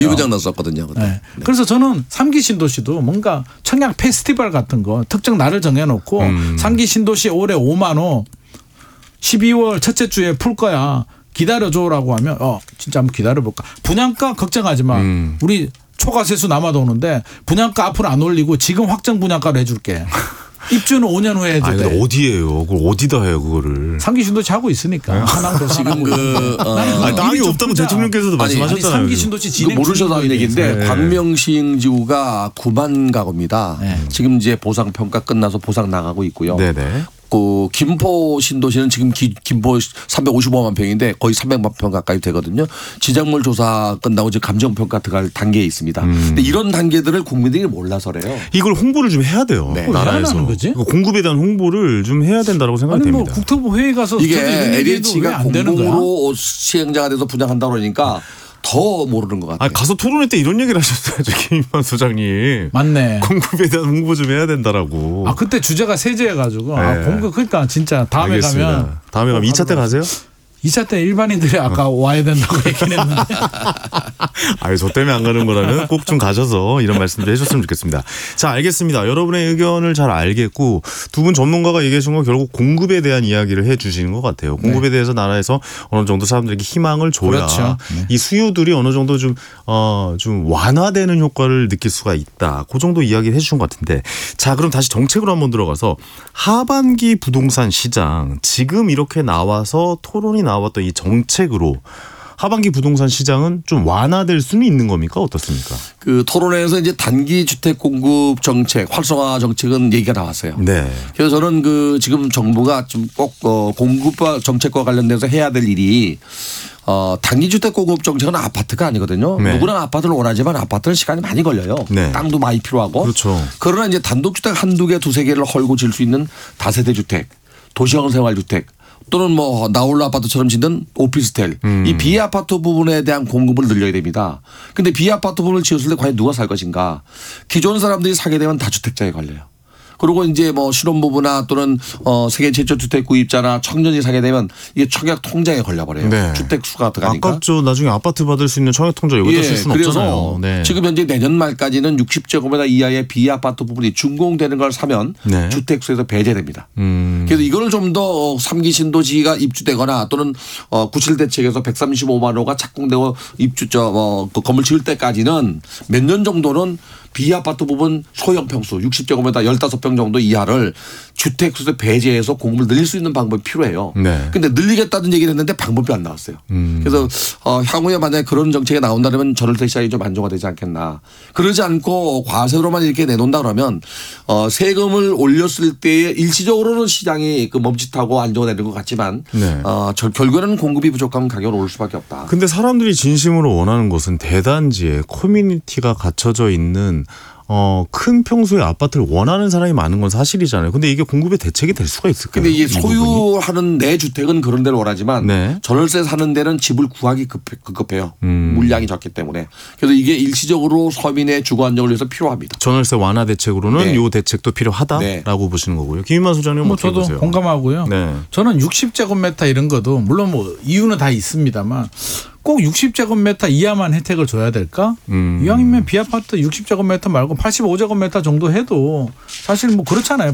이부장 넣었었거든요. 네. 네. 그래서 저는 3기 신도시도 뭔가 청약 페스티벌 같은 거 특정 날을 정해놓고 3기 신도시 올해 5만 호 12월 첫째 주에 풀 거야. 기다려줘라고 하면 진짜 한번 기다려볼까. 분양가 걱정하지 마. 우리 초과세수 남아도 오는데 분양가 앞으로 안 올리고 지금 확정 분양가로 해줄게. 입주는 5년 후에 해줄 때. 어디예요? 그걸 어디다 해요 그거를. 3기 신도시 하고 있으니까. 하나도 지금 땅이 없다고 대통령께서도 말씀하셨잖아요. 3기 신도시 진행 모르셔서 하는 얘기인데 네. 광명시흥지구가 9만 가구입니다. 네. 지금 이제 보상 평가 끝나서 보상 나가고 있고요. 네네. 그 김포 신도시는 지금 김포 355만 평인데 거의 300만 평 가까이 되거든요. 지작물 조사 끝나고 이제 감정 평가 들어갈 단계에 있습니다. 근데 이런 단계들을 국민들이 몰라서래요. 이걸 홍보를 좀 해야 돼요. 네. 나라에서. 하는 거지? 공급에 대한 홍보를 좀 해야 된다고 아니 생각됩니다. 뭐 국토부 회의 가서 이게 LH가 LH가 안 되는 거야? 공공으로 시행자가 돼서 분양한다고 그러니까 더 모르는 것 같아요. 가서 토론회 때 이런 얘기를 하셨어야죠. 김인만 소장님. 맞네. 공급에 대한 홍보 좀 해야 된다라고. 그때 주제가 세제여가지고 네. 공급 그러니까 진짜 다음에 알겠습니다. 가면. 다음에 가면 2차 때 가세요? 2차 때 일반인들이 아까 와야 된다고 얘기는 했는데. 저 때문에 안 가는 거라면 꼭 좀 가셔서 이런 말씀 좀 해주셨으면 좋겠습니다. 자, 알겠습니다. 여러분의 의견을 잘 알겠고 두 분 전문가가 얘기해 준 건 결국 공급에 대한 이야기를 해 주시는 것 같아요. 공급에 대해서 나라에서 어느 정도 사람들에게 희망을 줘야 그렇죠. 이 수요들이 어느 정도 좀 완화되는 효과를 느낄 수가 있다. 그 정도 이야기를 해 주신 것 같은데 자, 그럼 다시 정책으로 한번 들어가서 하반기 부동산 시장 지금 이렇게 나와서 토론이 나왔던 이 정책으로 하반기 부동산 시장은 좀 완화될 수는 있는 겁니까? 어떻습니까? 그 토론회에서 이제 단기 주택 공급 정책, 활성화 정책은 얘기가 나왔어요. 네. 그래서 저는 그 지금 정부가 좀 꼭 공급과 정책과 관련돼서 해야 될 일이 단기 주택 공급 정책은 아파트가 아니거든요. 네. 누구나 아파트를 원하지만 아파트는 시간이 많이 걸려요. 네. 땅도 많이 필요하고. 그렇죠. 그러나 이제 단독주택 한두 개, 두세 개를 헐고 질 수 있는 다세대 주택, 도시형 생활주택 또는 뭐 나홀로 아파트처럼 짓는 오피스텔 이 비아파트 부분에 대한 공급을 늘려야 됩니다. 그런데 비아파트 부분을 지었을 때 과연 누가 살 것인가. 기존 사람들이 사게 되면 다주택자에 걸려요. 그리고 이제 뭐 신혼부부나 또는 세계 최초 주택 구입자나 청년이 사게 되면 이게 청약 통장에 걸려버려요. 네. 주택 수가 들어가니까. 아깝죠. 나중에 아파트 받을 수 있는 청약 통장 여기다 쓸 수는 없잖아요. 네. 지금 현재 내년 말까지는 60제곱미터 이하의 비아파트 부분이 준공되는 걸 사면 네. 주택수에서 배제됩니다. 그래서 이걸 좀 더 3기 신도시가 입주되거나 또는 구실 대책에서 135만 호가 착공되고 그 건물 지을 때까지는 몇 년 정도는 비아파트 부분 소형 평수 60제곱미터 15평 정도 이하를 주택수에 배제해서 공급을 늘릴 수 있는 방법이 필요해요. 그런데 네. 늘리겠다는 얘기를 했는데 방법이 안 나왔어요. 그래서 향후에 만약에 그런 정책이 나온다면 전월세 시장이 좀 안정화되지 않겠나. 그러지 않고 과세로만 이렇게 내놓는다 그러면 세금을 올렸을 때에 일시적으로는 시장이 그 멈칫하고 안정화되는 것 같지만 네. 결국에는 공급이 부족하면 가격은 오를 수밖에 없다. 근데 사람들이 진심으로 원하는 것은 대단지에 커뮤니티가 갖춰져 있는 큰 평수의 아파트를 원하는 사람이 많은 건 사실이잖아요. 근데 이게 공급의 대책이 될 수가 있을까요? 근데 이게 소유하는 내 주택은 그런 데를 원하지만 네. 전월세 사는 데는 집을 구하기 급급해요. 물량이 적기 때문에. 그래서 이게 일시적으로 서민의 주거 안정을 위해서 필요합니다. 전월세 완화 대책으로는 네. 이 대책도 필요하다라고 네. 보시는 거고요. 김인만 소장님 어떻게 저도 보세요? 공감하고요. 네. 저는 60제곱미터 이런 것도 물론 뭐 이유는 다 있습니다만 꼭 60제곱미터 이하만 혜택을 줘야 될까? 이왕이면 비아파트 60제곱미터 말고 85제곱미터 정도 해도 사실 뭐 그렇잖아요.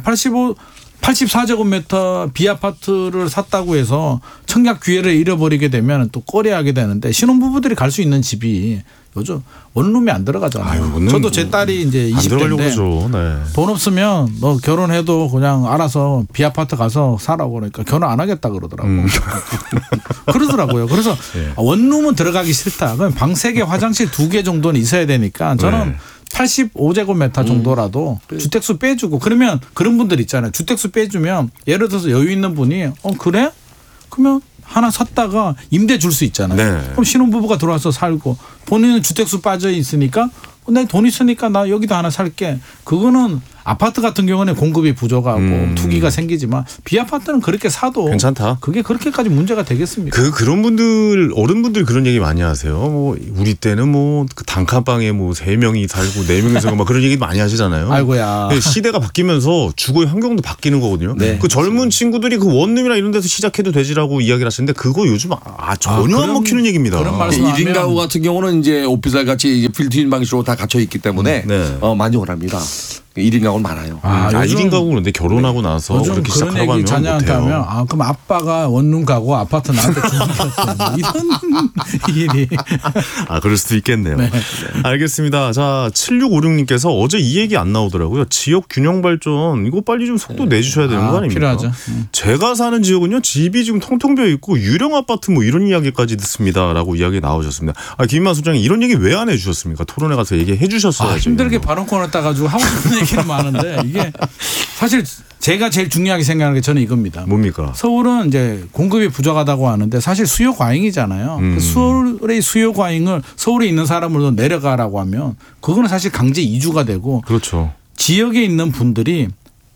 84제곱미터 비아파트를 샀다고 해서 청약 기회를 잃어버리게 되면 또 꺼려하게 되는데 신혼부부들이 갈 수 있는 집이 요즘 원룸이 안 들어가잖아요. 저도 제 딸이 이제 20대인데 네. 돈 없으면 너 결혼해도 그냥 알아서 비아파트 가서 살라고 그러니까 결혼 안 하겠다 그러더라고. 그러더라고요. 그래서 네. 원룸은 들어가기 싫다. 그럼 방 3개 화장실 2개 정도는 있어야 되니까 저는 네. 85제곱미터 정도라도 주택수 빼주고 그러면 그런 분들 있잖아요. 주택수 빼주면 예를 들어서 여유 있는 분이 그래? 그러면 하나 샀다가 임대 줄 수 있잖아요. 네. 그럼 신혼부부가 들어와서 살고 본인은 주택수 빠져 있으니까 내 돈 있으니까 나 여기도 하나 살게. 그거는 아파트 같은 경우는 공급이 부족하고 투기가 생기지만 비아파트는 그렇게 사도 괜찮다. 그게 그렇게까지 문제가 되겠습니까? 그런 분들 어른분들 그런 얘기 많이 하세요. 뭐 우리 때는 뭐그 단칸방에 뭐 3명이 살고 4명이 살고 막 그런 얘기 많이 하시잖아요. 아이고야. 시대가 바뀌면서 주거의 환경도 바뀌는 거거든요. 네, 그 젊은 친구들이 그 원룸이나 이런 데서 시작해도 되지라고 이야기를 하시는데 그거 요즘 전혀 안 먹히는 얘기입니다. 그런 말씀 1인 가구 같은 경우는 이제 오피스텔 같이 이제 빌트인 방식으로 다 갇혀 있기 때문에 네. 많이 원합니다. 1인 가구는 많아요. 요즘 1인 가구 그런데 결혼하고 나서 요즘 그렇게 그런 시작하고 얘기 하면 자녀한테 못해요. 하면 그럼 아빠가 원룸 가고 아파트 나한테 주는 이런 일이. 그럴 수도 있겠네요. 알겠습니다. 자, 7656님께서 어제 이 얘기 안 나오더라고요. 지역 균형 발전 이거 빨리 좀 속도 내주셔야 되는 거 아닙니까? 필요하죠. 제가 사는 지역은요 집이 지금 텅텅 비어 있고 유령 아파트 뭐 이런 이야기까지 듣습니다라고 이야기 나오셨습니다. 김만 소장님 이런 얘기 왜 안 해주셨습니까? 토론회 가서 얘기해 주셨어야죠. 힘들게 발언 코너 따가지고 하고 싶은 얘기는 많은데 이게 사실 제가 제일 중요하게 생각하는 게 저는 이겁니다. 뭡니까? 서울은 이제 공급이 부족하다고 하는데 사실 수요 과잉이잖아요. 그 서울의 수요 과잉을 서울에 있는 사람으로 내려가라고 하면 그거는 사실 강제 이주가 되고 그렇죠. 지역에 있는 분들이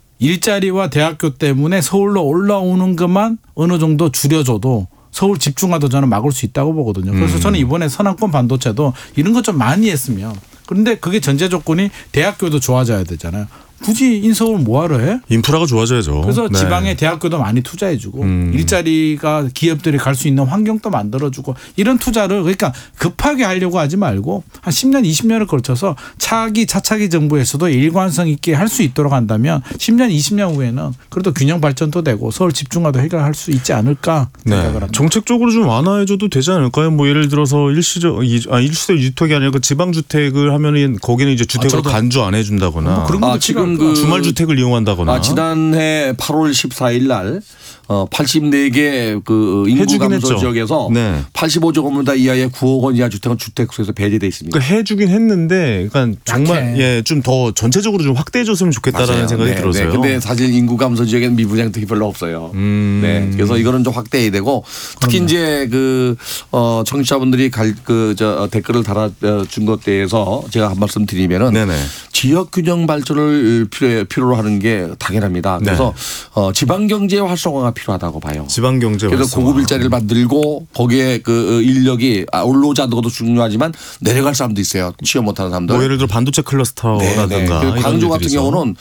일자리와 대학교 때문에 서울로 올라오는 것만 어느 정도 줄여줘도 서울 집중화도 저는 막을 수 있다고 보거든요. 그래서 저는 이번에 서남권 반도체도 이런 것 좀 많이 했으면 그런데 그게 전제 조건이 대학교도 좋아져야 되잖아요. 굳이 인서울 뭐하러 해? 인프라가 좋아져야죠. 그래서 네. 지방에 대학교도 많이 투자해주고 일자리가 기업들이 갈 수 있는 환경도 만들어주고 이런 투자를 그러니까 급하게 하려고 하지 말고 한 10년 20년을 걸쳐서 차기 정부에서도 일관성 있게 할 수 있도록 한다면 10년 20년 후에는 그래도 균형 발전도 되고 서울 집중화도 해결할 수 있지 않을까 생각을 합니다. 정책적으로 좀 완화해줘도 되지 않을까요? 뭐 예를 들어서 일시적 주택이 아니라 그 지방주택을 하면은 거기는 이제 주택으로 간주 안 해준다거나 뭐 그런 것도 지금 주말 주택을 이용한다거나. 지난해 8월 14일 날 84개 그 인구 해주긴 감소 했죠. 지역에서 네. 85제곱미터 이하의 9억 원 이하 주택은 주택수에서 배제돼 있습니다. 그러니까 해주긴 했는데, 그러니까 정말 좀 더 전체적으로 좀 확대해줬으면 좋겠다라는 맞아요. 생각이 네, 들어서요. 네. 근데 사실 인구 감소 지역에는 미분양 혜택이 별로 없어요. 네. 그래서 이거는 좀 확대해야 되고 특히 이제 그 청취자분들이 댓글을 달아준 것 대해서 제가 한 말씀 드리면은 네네. 지역 균형 발전을 필요로 하는 게 당연합니다. 그래서 지방 경제 활성화가 필요하다고 봐요. 지방 경제 그래서 활성화. 고급 일자리를 만들고 거기에 그 인력이 올라오자는 것도 중요하지만 내려갈 사람도 있어요. 취업 못하는 사람들. 뭐 예를 들어 반도체 클러스터라든가. 그리고 이런 광주 같은 일들이 있죠. 경우는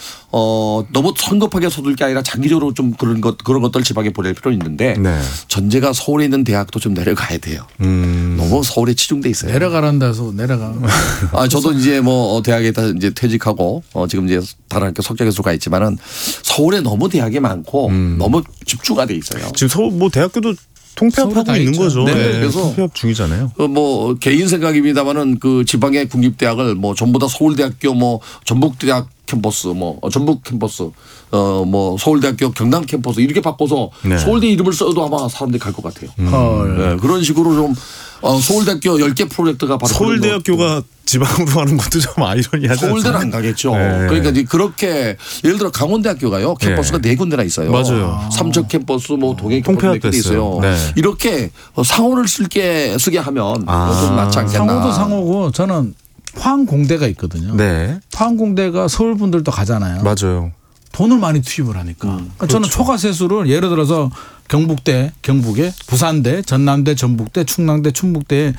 너무 성급하게 쏟을 게 아니라 장기적으로 좀 그런 것들 지방에 보낼 필요는 있는데 네. 전제가 서울에 있는 대학도 좀 내려가야 돼요. 너무 서울에 치중돼 있어요. 내려가란다 해서 내려가. 저도 이제 뭐 대학에 다 이제 퇴직하고 지금 이제 다른 학교 석자 교수가 있지만은 서울에 너무 대학이 많고 너무 집중화 돼 있어요. 지금 서울 뭐 대학교도 통폐합하고 있는 있죠. 거죠. 네, 네, 그래서 통폐합 중이잖아요. 뭐 개인 생각입니다만은 그 지방의 국립대학을 뭐 전부 다 서울대학교 뭐 전북대학 캠퍼스 뭐 전북 캠퍼스 뭐 서울대학교 경남 캠퍼스 이렇게 바꿔서 네. 서울대 이름을 써도 아마 사람들이 갈 것 같아요. 헐. 네, 그런 식으로 좀 서울대학교 10개 프로젝트가 바로 서울대학교가 지방으로 가는 것도 좀 아이러니하지 서울대는 않습니까? 안 가겠죠. 네. 그러니까 이제 그렇게 예를 들어 강원대학교가요. 캠퍼스가 네 군데나 있어요. 맞아요. 삼척 캠퍼스 뭐 동해 캠퍼스 몇 군데 있어요. 통폐합됐어요. 네. 이렇게 상호를 쓰게 하면 좀 낫지 않겠나. 상호도 상호고 저는 포항공대가 있거든요. 네. 포항공대가 서울 분들도 가잖아요. 맞아요. 돈을 많이 투입을 하니까. 그러니까 저는 초과 세수를 예를 들어서 경북대, 경북에 부산대, 전남대, 전북대, 충남대, 충북대에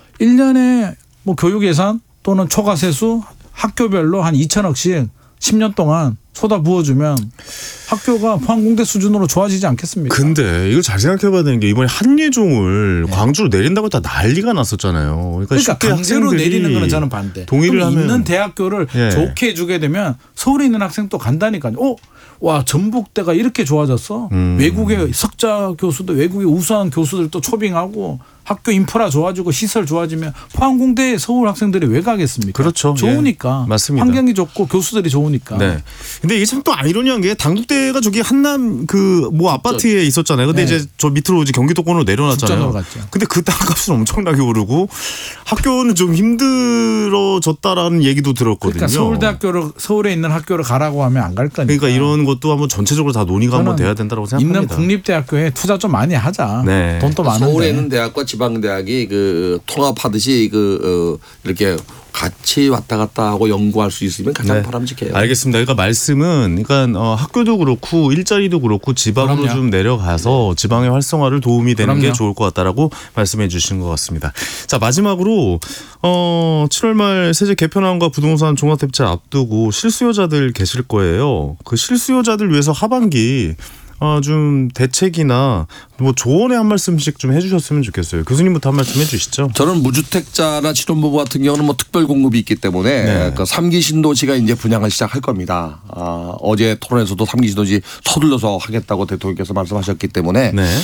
1년에 뭐 교육 예산 또는 초과 세수 학교별로 한 2천억씩 10년 동안 쏟아 부어주면 학교가 포항공대 수준으로 좋아지지 않겠습니까? 근데 이거 잘 생각해봐야 되는 게 이번에 한예종을 광주로 내린다고 다 난리가 났었잖아요. 그러니까 쉽게 강제로 학생들이 내리는 거는 저는 반대. 동의를 그럼 하면 있는 대학교를 예. 좋게 해주게 되면 서울에 있는 학생 또 간다니까요. 와 전북대가 이렇게 좋아졌어. 외국의 석자 교수도 외국의 우수한 교수들도 초빙하고 학교 인프라 좋아지고 시설 좋아지면 포항공대에 서울 학생들이 왜 가겠습니까? 그렇죠. 좋으니까. 예. 맞습니다. 환경이 좋고 교수들이 좋으니까. 네. 근데 이게 참 또 아이러니한 게 당국대가 저기 한남 그 뭐 아파트에 있었잖아요. 근데 네. 이제 저 밑으로 이제 경기도권으로 내려놨잖아요. 죽전으로 갔죠. 근데 그 땅값은 엄청나게 오르고 학교는 좀 힘들어졌다라는 얘기도 들었거든요. 그러니까 서울에 있는 학교를 가라고 하면 안 갈 거니까. 그러니까 이런 것도 한번 전체적으로 다 논의가 한번 저는 돼야 된다고 생각합니다. 있는 국립대학교에 투자 좀 많이 하자. 네. 돈도 많은데. 서울에 있는 대학과 지방대학이 그 통합하듯이 이렇게 같이 왔다 갔다 하고 연구할 수 있으면 가장 네. 바람직해요. 알겠습니다. 그러니까 말씀은 그러니까 학교도 그렇고 일자리도 그렇고 지방으로 그럼요. 좀 내려가서 지방의 활성화를 도움이 되는 게 그럼요. 좋을 것 같다라고 말씀해 주신 것 같습니다. 자, 마지막으로 7월 말 세제 개편안과 부동산 종합대책 앞두고 실수요자들 계실 거예요. 그 실수요자들 위해서 하반기 좀 대책이나 뭐 조언의 한 말씀씩 좀 해주셨으면 좋겠어요. 교수님부터 한 말씀 해주시죠. 저는 무주택자나 신혼부부 같은 경우는 뭐 특별 공급이 있기 때문에 네. 그 3기 신도시가 이제 분양을 시작할 겁니다. 어제 토론에서도 3기 신도시 서둘러서 하겠다고 대통령께서 말씀하셨기 때문에 네.